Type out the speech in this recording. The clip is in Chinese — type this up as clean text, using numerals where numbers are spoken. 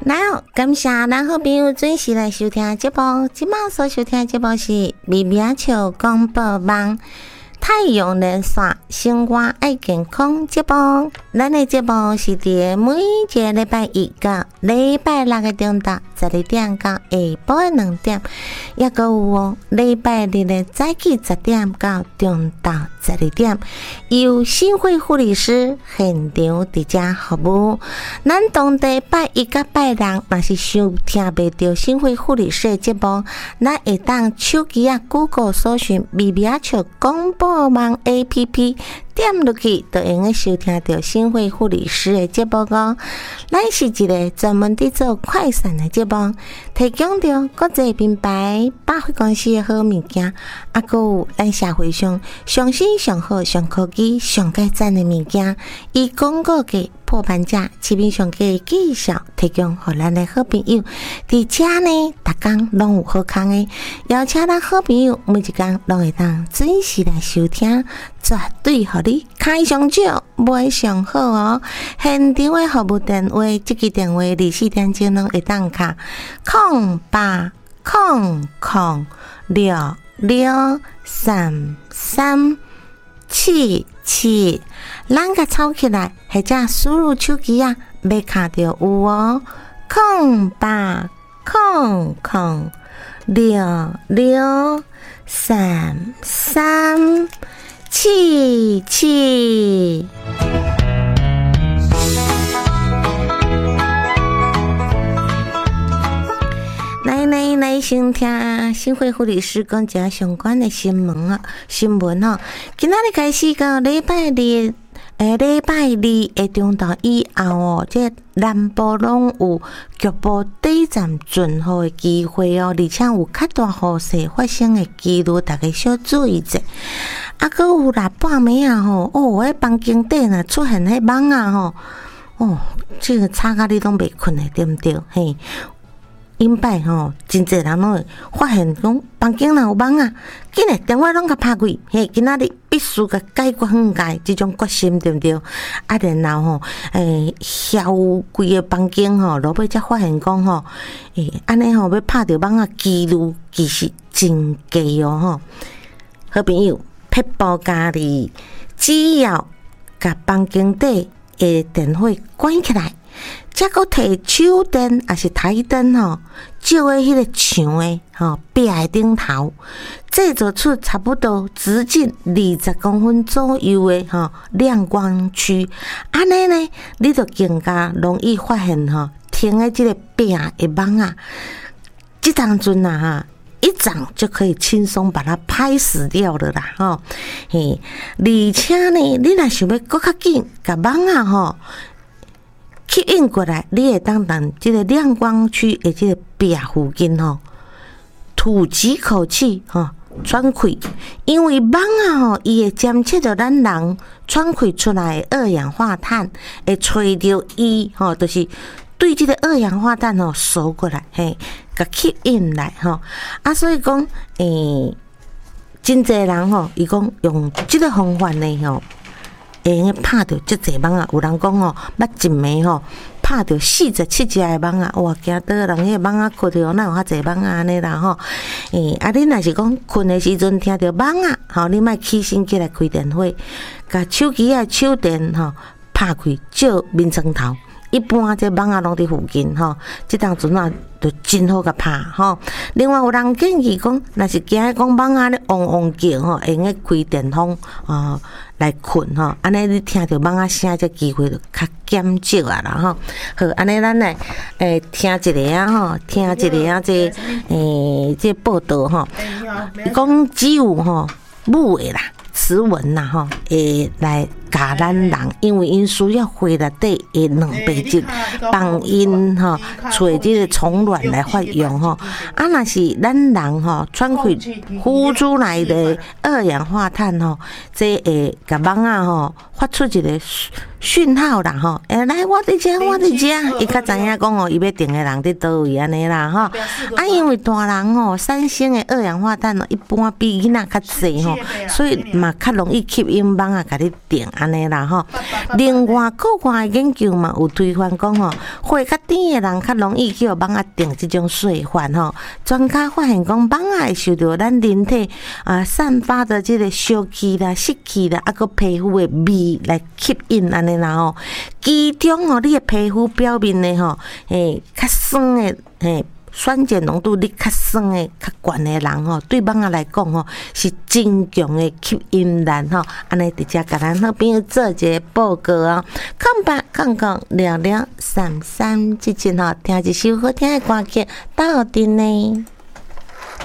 好，感谢咱好朋友准时来收听节目。今晚所收听节目是微妙笑广播网太阳连线生活爱健康节目。咱的节目是伫每一个礼拜一到礼拜六的中昼12点到下晡的2点，也阁有哦礼拜日的早起10点到中昼12点，由新会护理师现场伫遮服务。咱当地拜一到拜六，若是收听袂到新会护理师的节目，咱会当手机Google 搜寻微妙笑广播网 APP。点落去就用个收听到新会护理师的节目哦。咱是一个专门伫做快闪的节目，提供着国际品牌百货公司的好物件，阁有咱社会上上新上好上科技上改赞的物件，以广告价破半价市面上价的介绍，提供予咱的好朋友。伫遮呢，逐工拢有好康的，邀请咱好朋友每一工拢会当准时来收听，绝对互你开上少，买上好哦。现场的服务电话，这个电话24点钟拢会当卡0800663377，咱甲抄起来，或者输入手机要卡到有哦。0800663377。来先听新会护理师讲一下相关的新闻哦。今仔日开始到礼拜二的中昼以后哦，这南部拢有局部短暂阵雨的机会哦，而且有较大雨势发生的几率，大家小注意者。阁有啦，半暝吼，迄房间底若出现迄蚊这个吵甲你拢袂困的，对毋对？嘿。因摆真侪人拢会发现讲房间若有蚊紧诶电话拢甲拍开，今仔日必须甲解决很解即种决心，对毋对？然后敲规个房间落尾才发现讲安尼要拍着蚊几率其实真低哦好朋友，撇步家己，只要甲房间底的电火关起来。则搁摕手电还是台灯照诶迄个墙诶壁诶顶头，制作出差不多直径20公分左右诶亮光区。安尼呢，你就更加容易发现停诶即个壁诶蚊即当阵一掌就可以轻松把它拍死掉了啦而且呢，你若想要搁较紧，甲蚊吸引过来，你会当这个亮光区的这个壁附近吐几口气喘气，因为蚊伊会监测到咱人喘气出来的二氧化碳，会找到伊就是对这个二氧化碳收过来，甲吸引来所以讲真侪人伊讲用这个方法呢会用拍到足侪蚊有人讲捌一暝拍到47只的蚊哇！惊倒人迄个蚊困着，哪有遐侪蚊安尼啦你若是讲困的时阵听到蚊你莫起身起来开电火，甲手机手电拍开照面床头。一般这蚊拢伫附近即当阵就真好甲拍另外有人建议讲，若是惊讲蚊咧嗡嗡叫会用开电风来困安尼你听到蚊声这机会就较减少啦好，安尼咱来听一个听一个这报道伊讲只有母的啦。雌蚊会来教咱人，因为因需要肺内底的卵白质，帮因找这个虫卵来发用若是咱人喘气呼出来的二氧化碳这会甲蚊发出一个讯号啦来我伫遮，我伫遮，伊较知影讲伊要定的人伫倒位安尼啦因为大人产生的二氧化碳一般比囡仔较济所以嘛较容易吸引蚊甲你定安尼啦吼。另外，国外研究嘛有推翻讲吼，血较甜的人较容易去互蠓仔叮即种细菌吼。专家发现讲，蠓仔会受到咱人体散发的即个烧气啦、湿气啦，啊个皮肤的味来吸引安尼啦吼。其中吼，你的皮肤表面的吼，较酸的酸碱浓度你较酸的、较悬的人吼，对蠓仔来讲吼是真强的吸引力吼。安尼直接甲咱好朋友做一个报告哦。讲聊聊33之前吼，听一首好听的歌曲，到底呢？